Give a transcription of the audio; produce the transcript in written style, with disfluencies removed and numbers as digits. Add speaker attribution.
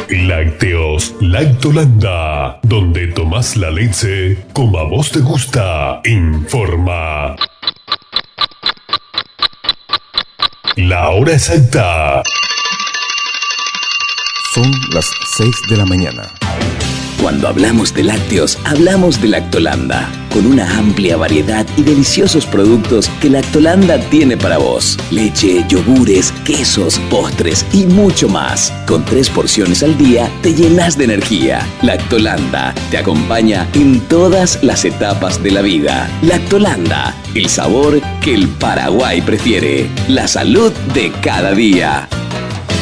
Speaker 1: Lácteos Lactolanda, donde tomás la leche como a vos te gusta. Informa. La hora exacta.
Speaker 2: Son las 6 de la mañana.
Speaker 3: Cuando hablamos de lácteos, hablamos de Lactolanda, con una amplia variedad y deliciosos productos que Lactolanda tiene para vos. Leche, yogures, quesos, postres y mucho más. Con 3 porciones al día te llenas de energía. Lactolanda te acompaña en todas las etapas de la vida. Lactolanda, el sabor que el Paraguay prefiere. La salud de cada día.